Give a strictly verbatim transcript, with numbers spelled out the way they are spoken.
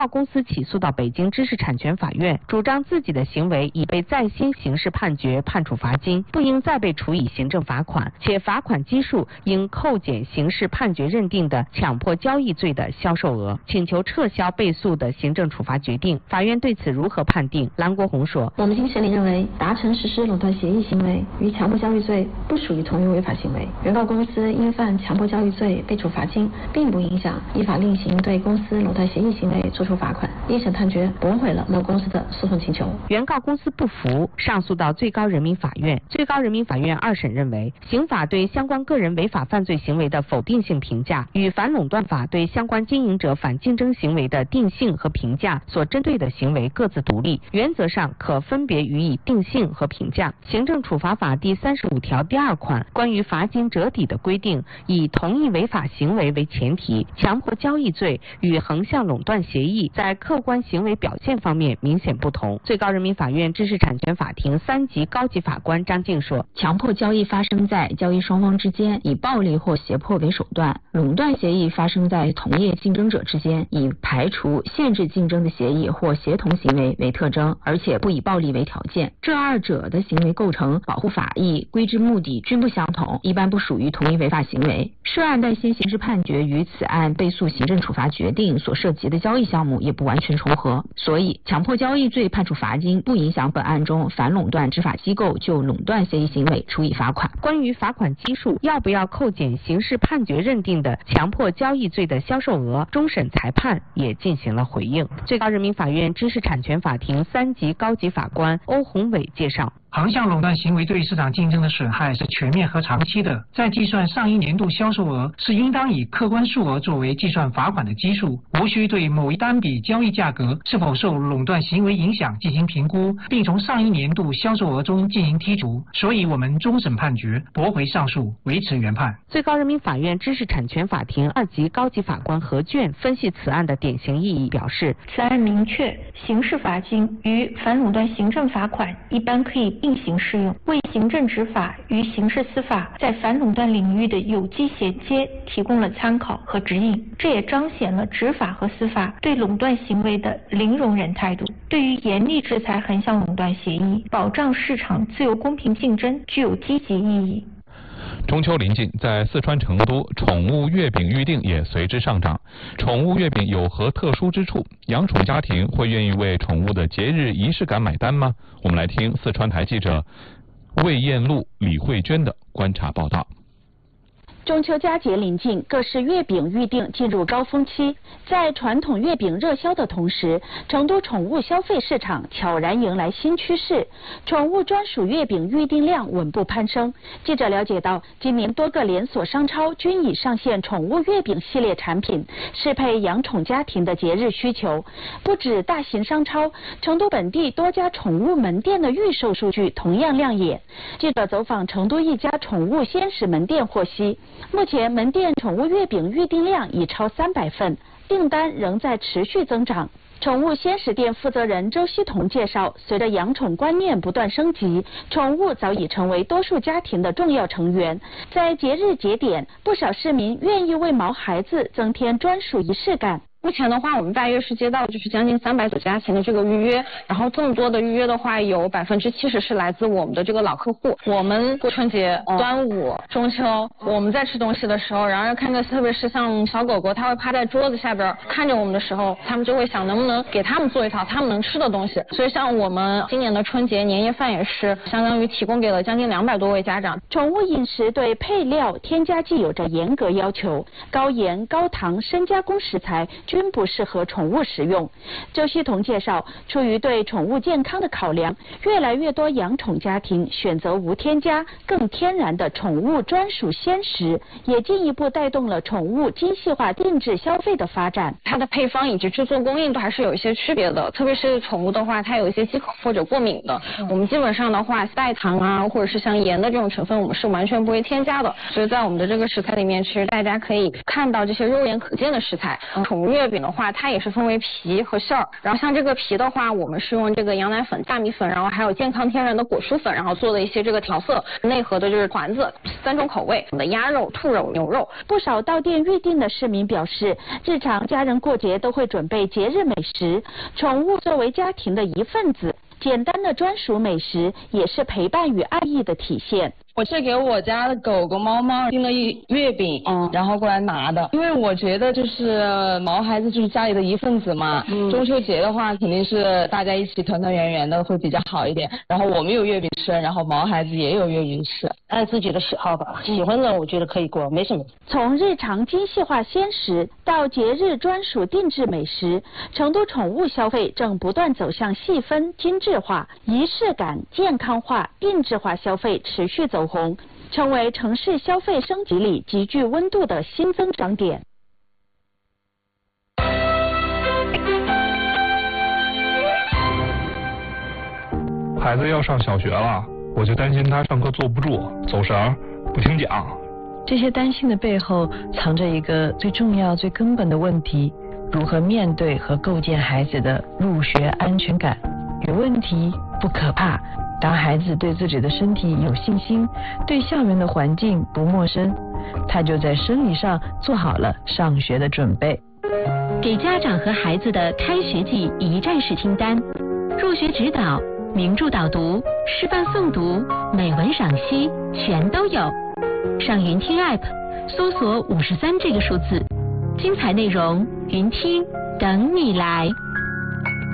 公司起诉到北京知识产权法院，主张自己的行为已被再新刑事判决判处罚金，不应再被处以行政罚款，且罚款基数应扣减刑事判决认定的强迫交易罪的销售额，请求撤销被诉的行政处罚决定。法院对此如何判定？蓝国红说： 我们经审理认为，达成实施垄断协议行为与强迫交易罪不属于同一违法行为，原告公司因犯强迫交易罪被处罚金，并不影响依法另行对公司垄断协议行为作出罚款。一审判决驳回了某公司的诉讼请求。 原告公司不服，上诉到最高人民法院。最高人民法院二审认为，刑法对相关个人违法犯罪行为的否定性评价与反垄断法对相关经营者反竞争行为的定性和评价所针对的行为各自独立，原则上可分别予以定性和评价。行政处罚法第三十五条第二款关于罚金折抵的规定，以同一违法行为为前提，强迫交易罪与横向垄断协议在客观行为表现方面明显不同。最高人民法院知识产权法庭三级高级法官张静说： 强迫交易发生在交易双方之间，以暴力或胁迫为手段；垄断协议发生在同业竞争者之间，以排除、限制竞争的协议或协同行为为特征，而且不以暴力为条件。这二者的行为构成、保护法益、规制目的均不相同，一般不属于同一违法行为。涉案待新刑事判决与此案被诉行政处罚决定所涉及的交易项目也不完全重合，所以强迫交易罪判处罚金，不影响本案中反垄断执法机构就垄断协议行为处以罚款。 关于罚款基数要不要扣减刑事判决认定的强迫交易罪的销售额，终审裁判也进行了回应。最高人民法院知识产权法庭三级高级法官欧宏伟介绍： 横向垄断行为对市场竞争的损害是全面和长期的，在计算上一年度销售额是应当以客观数额作为计算罚款的基数，无需对某一单笔交易价格是否受垄断行为影响进行评估，并从上一年度销售额中进行剔除。所以我们终审判决驳回上诉，维持原判。 最高人民法院知识产权法庭二级高级法官何卷分析此案的典型意义，表示： 此案明确，刑事罚金与反垄断行政罚款一般可以并行适用，为行政执法与刑事司法在反垄断领域的有机衔接提供了参考和指引。这也彰显了执法和司法对垄断行为的零容忍态度，对于严厉制裁横向垄断协议、保障市场自由公平竞争具有积极意义。 中秋临近，在四川成都，宠物月饼预订也随之上涨。宠物月饼有何特殊之处？养宠家庭会愿意为宠物的节日仪式感买单吗？我们来听四川台记者魏艳露、李慧娟的观察报道。 中秋佳节临近，各式月饼预订进入高峰期。在传统月饼热销的同时，成都宠物消费市场悄然迎来新趋势，宠物专属月饼预订量稳步攀升。记者了解到，今年多个连锁商超均已上线宠物月饼系列产品，适配养宠家庭的节日需求。不止大型商超，成都本地多家宠物门店的预售数据同样亮眼。记者走访成都一家宠物鲜食门店获悉，目前门店宠物月饼预订量已超三百份，订单仍在持续增长。宠物鲜食店负责人周希彤介绍，随着养宠观念不断升级，宠物早已成为多数家庭的重要成员。在节日节点，不少市民愿意为毛孩子增添专属仪式感。 目前的话，我们大约是接到就是将近三百组家庭的这个预约，然后这么多的预约的话，有百分之七十是来自我们的这个老客户。我们过春节、端午、中秋，我们在吃东西的时候，然后看着特别是像小狗狗，它会趴在桌子下边看着我们的时候，他们就会想能不能给他们做一套他们能吃的东西。所以像我们今年的春节年夜饭也是相当于提供给了将近两百多位家长。 宠物饮食对配料、添加剂有着严格要求，高盐、高糖、深加工食材均不适合宠物食用。周希彤介绍，出于对宠物健康的考量，越来越多养宠家庭选择无添加、更天然的宠物专属鲜食，也进一步带动了宠物精细化定制消费的发展。 它的配方以及制作工艺都还是有一些区别的，特别是宠物的话，它有一些饥渴或者过敏的，嗯、我们基本上的话，代糖啊，或者是像盐的这种成分，我们是完全不会添加的。所以在我们的这个食材里面，其实大家可以看到这些肉眼可见的食材。嗯、宠物月月饼的话，它也是分为皮和馅儿。然后像这个皮的话，我们是用这个羊奶粉、大米粉，然后还有健康天然的果蔬粉，然后做的一些这个调色。内核的就是团子，三种口味，我们的鸭肉、兔肉、牛肉。 不少到店预订的市民表示，日常家人过节都会准备节日美食，宠物作为家庭的一份子，简单的专属美食也是陪伴与爱意的体现。 我是给我家的狗狗、猫猫订了一月饼，嗯，然后过来拿的。因为我觉得就是毛孩子就是家里的一份子嘛，嗯，中秋节的话肯定是大家一起团团圆圆的会比较好一点。然后我们有月饼吃，然后毛孩子也有月饼吃， 按自己的喜好吧，喜欢的我觉得可以过，没什么。 从日常精细化鲜食到节日专属定制美食，成都宠物消费正不断走向细分、精致化、仪式感、健康化、定制化消费持续走红，成为城市消费升级里极具温度的新增长点。 孩子要上小学了，我就担心他上课坐不住、走神、不听讲。 这些担心的背后藏着一个最重要、最根本的问题：如何面对和构建孩子的入学安全感。有问题不可怕，当孩子对自己的身体有信心，对校园的环境不陌生，他就在生理上做好了上学的准备。 给家长和孩子的开学季一站式听单，入学指导、名著导读、示范诵读、美文赏析全都有。上云听 App 搜索五十三这个数字，精彩内容云听等你来。